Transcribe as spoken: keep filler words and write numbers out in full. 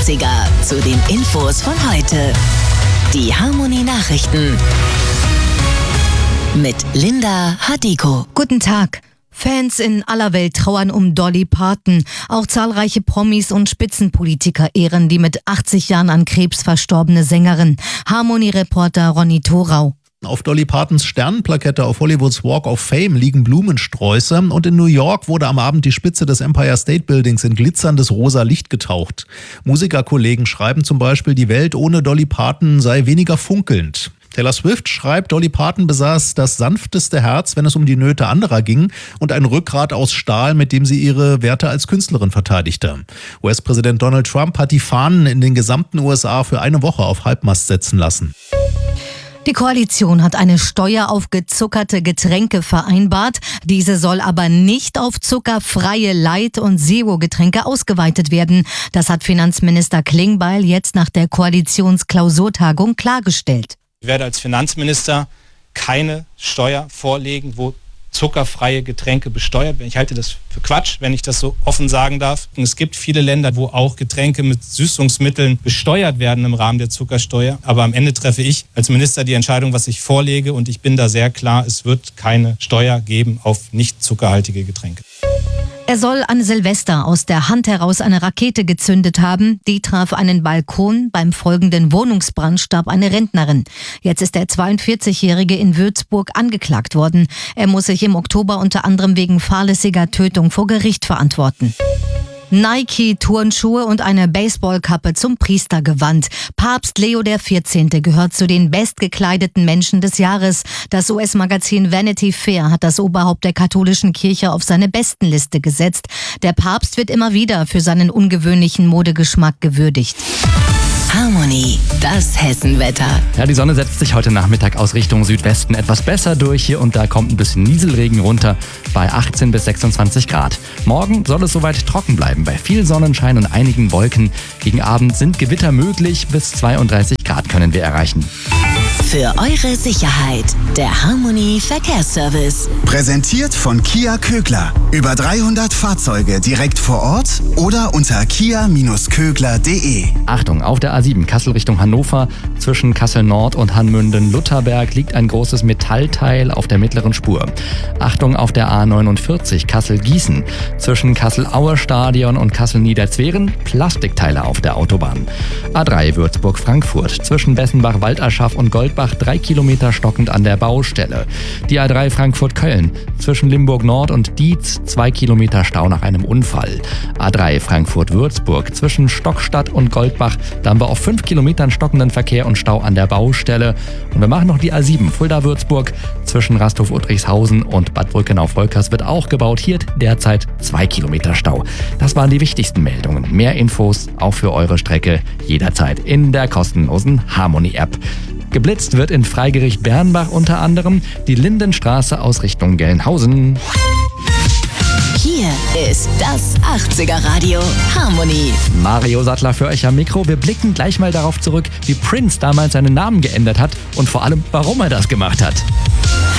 achtziger zu den Infos von heute. Die Harmony Nachrichten mit Linda Hadiko. Guten Tag. Fans in aller Welt trauern um Dolly Parton. Auch zahlreiche Promis und Spitzenpolitiker ehren die mit achtzig Jahren an Krebs verstorbene Sängerin. Harmony-Reporter Ronny Thorau. Auf Dolly Partons Sternenplakette auf Hollywoods Walk of Fame liegen Blumensträuße und in New York wurde am Abend die Spitze des Empire State Buildings in glitzerndes rosa Licht getaucht. Musikerkollegen schreiben zum Beispiel, die Welt ohne Dolly Parton sei weniger funkelnd. Taylor Swift schreibt, Dolly Parton besaß das sanfteste Herz, wenn es um die Nöte anderer ging und ein Rückgrat aus Stahl, mit dem sie ihre Werte als Künstlerin verteidigte. U S-Präsident Donald Trump hat die Fahnen in den gesamten U S A für eine Woche auf Halbmast setzen lassen. Die Koalition hat eine Steuer auf gezuckerte Getränke vereinbart. Diese soll aber nicht auf zuckerfreie Light- und Zero-Getränke ausgeweitet werden. Das hat Finanzminister Klingbeil jetzt nach der Koalitionsklausurtagung klargestellt. Ich werde als Finanzminister keine Steuer vorlegen, wo zuckerfreie Getränke besteuert werden. Ich halte das für Quatsch, wenn ich das so offen sagen darf. Und es gibt viele Länder, wo auch Getränke mit Süßungsmitteln besteuert werden im Rahmen der Zuckersteuer. Aber am Ende treffe ich als Minister die Entscheidung, was ich vorlege. Und ich bin da sehr klar, es wird keine Steuer geben auf nicht zuckerhaltige Getränke. Er soll an Silvester aus der Hand heraus eine Rakete gezündet haben. Die traf einen Balkon. Beim folgenden Wohnungsbrand starb eine Rentnerin. Jetzt ist der zweiundvierzigjährige in Würzburg angeklagt worden. Er muss sich im Oktober unter anderem wegen fahrlässiger Tötung vor Gericht verantworten. Nike-Turnschuhe und eine Baseballkappe zum Priestergewand. Papst Leo der vierzehnte gehört zu den bestgekleideten Menschen des Jahres. Das U S-Magazin Vanity Fair hat das Oberhaupt der katholischen Kirche auf seine Bestenliste gesetzt. Der Papst wird immer wieder für seinen ungewöhnlichen Modegeschmack gewürdigt. Harmony, das Hessenwetter. Ja, die Sonne setzt sich heute Nachmittag aus Richtung Südwesten etwas besser durch. Hier und da kommt ein bisschen Nieselregen runter bei achtzehn bis sechsundzwanzig Grad. Morgen soll es soweit trocken bleiben bei viel Sonnenschein und einigen Wolken. Gegen Abend sind Gewitter möglich, bis zweiunddreißig Grad können wir erreichen. Für eure Sicherheit, der Harmony Verkehrsservice. Präsentiert von Kia Kögler. Über dreihundert Fahrzeuge direkt vor Ort oder unter kia Kögler punkt de. Achtung, auf der A sieben Kassel Richtung Hannover. Zwischen Kassel Nord und Hanmünden-Lutherberg liegt ein großes Metallteil auf der mittleren Spur. Achtung auf der A neunundvierzig Kassel-Gießen. Zwischen Kassel-Aue-Stadion und Kassel-Niederzweren Plastikteile auf der Autobahn. A drei Würzburg-Frankfurt. Zwischen Bessenbach-Waldaschaf und Goldbach drei Kilometer stockend an der Baustelle. Die A drei Frankfurt-Köln. Zwischen Limburg Nord und Dietz zwei Kilometer Stau nach einem Unfall. A drei Frankfurt-Würzburg. Zwischen Stockstadt und Goldbach. Da haben wir auf fünf Kilometern stockenden Verkehr und Stau an der Baustelle. Und wir machen noch die A sieben Fulda-Würzburg. Zwischen Rasthof-Uttrichshausen und Bad Brückenau-Volkers wird auch gebaut. Hier derzeit zwei Kilometer Stau. Das waren die wichtigsten Meldungen. Mehr Infos auch für eure Strecke jederzeit in der kostenlosen Harmony-App. Geblitzt wird in Freigericht Bernbach unter anderem die Lindenstraße aus Richtung Gelnhausen. Hier ist das achtziger Radio Harmony. Mario Sattler für euch am Mikro. Wir blicken gleich mal darauf zurück, wie Prince damals seinen Namen geändert hat und vor allem, warum er das gemacht hat.